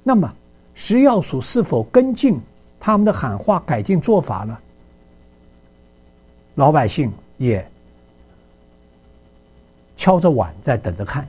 那么食药署是否跟进他们的喊话改进做法呢？老百姓也敲着碗在等着看。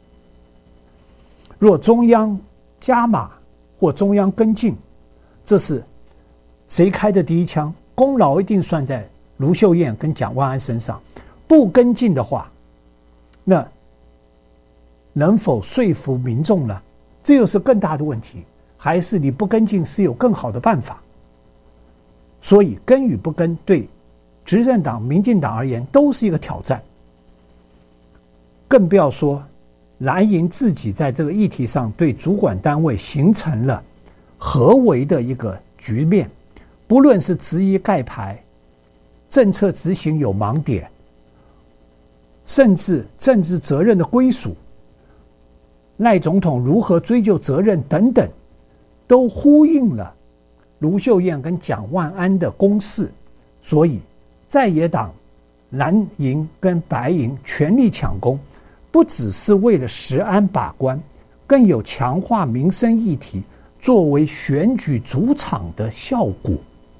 若中央加码或中央跟进，这是谁开的第一枪？功劳一定算在卢秀燕跟蒋万安身上。不跟进的话，那能否说服民众呢？这又是更大的问题。还是你不跟进是有更好的办法？所以跟与不跟对执政党民进党而言都是一个挑战。更不要说蓝营自己在这个议题上对主管单位形成了合围的一个局面，不论是质疑盖牌、政策执行有盲点，甚至政治责任的归属、赖总统如何追究责任等等，都呼应了卢秀燕跟蒋万安的攻势。所以在野党蓝营跟白营全力抢攻，不只是为了食安把关，更有强化民生议题作为选举主场的效果。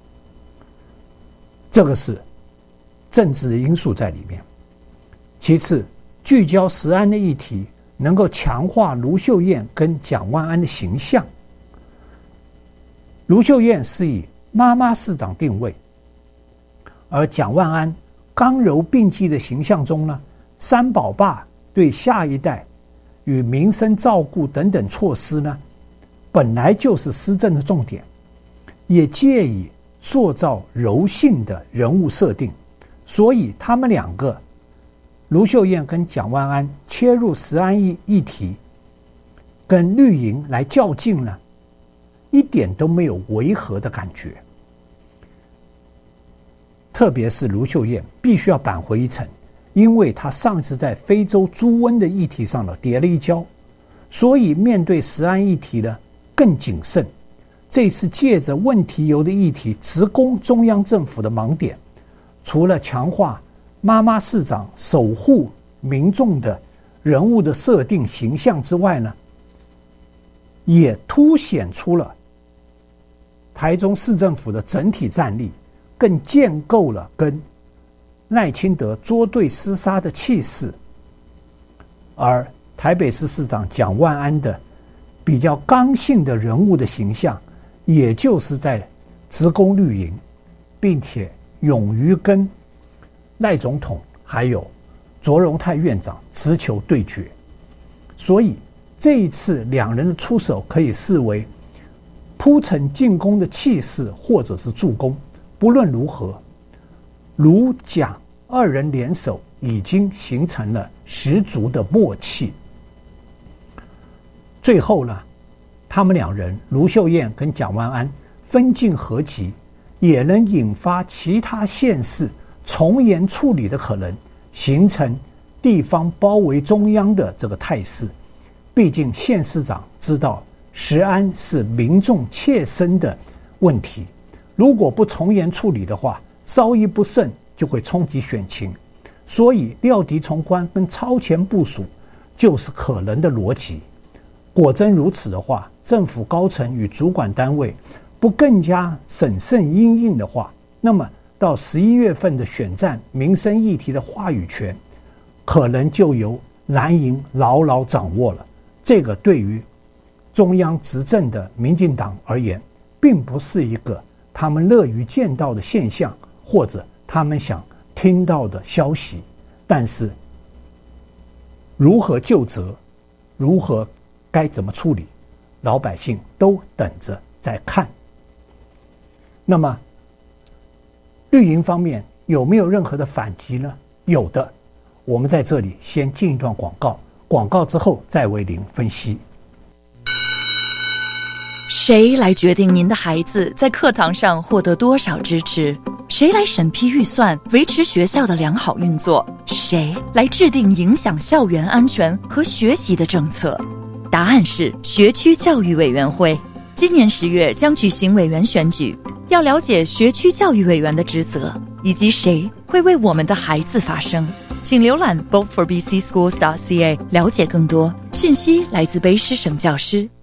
这个是政治因素在里面。其次，聚焦食安的议题能够强化卢秀燕跟蒋万安的形象。卢秀燕是以妈妈市长定位，而蒋万安刚柔并济的形象中呢，三宝爸对下一代与民生照顾等等措施呢，本来就是施政的重点，也借以塑造柔性的人物设定。所以他们两个，卢秀燕跟蒋万安切入食安议题，跟绿营来较劲呢，一点都没有违和的感觉。特别是卢秀燕必须要扳回一城，因为她上次在非洲猪瘟的议题上呢跌了一跤，所以面对食安议题呢更谨慎。这次借着问题由的议题直攻中央政府的盲点，除了强化妈妈市长守护民众的人物的设定形象之外呢，也凸显出了台中市政府的整体战力，更建构了跟赖清德作对厮杀的气势。而台北市市长蒋万安的比较刚性的人物的形象，也就是在直攻绿营，并且勇于跟赖总统还有卓荣泰院长直球对决。所以这一次两人的出手可以视为铺陈进攻的气势，或者是助攻。不论如何，卢蒋二人联手已经形成了十足的默契。最后呢，他们两人卢秀燕跟蒋万安分进合击，也能引发其他县市从严处理的可能，形成地方包围中央的这个态势。毕竟县市长知道食安是民众切身的问题，如果不从严处理的话，稍一不慎就会冲击选情。所以料敌从宽跟超前部署就是可能的逻辑。果真如此的话，政府高层与主管单位不更加审慎因应的话，那么到11月份的选战民生议题的话语权，可能就由蓝营牢牢掌握了。这个对于中央执政的民进党而言，并不是一个他们乐于见到的现象，或者他们想听到的消息。但是如何究责，如何该怎么处理，老百姓都等着在看。那么绿营方面有没有任何的反击呢？有的。我们在这里先进一段广告，广告之后再为您分析。 谁来决定您的孩子在课堂上获得多少支持？谁来审批预算，维持学校的良好运作？谁来制定影响校园安全和学习的政策？答案是学区教育委员会。今年10月将举行委员选举，要了解学区教育委员的职责，以及谁会为我们的孩子发声，请浏览 voteforbcschools.ca 了解更多。讯息来自卑诗省教师。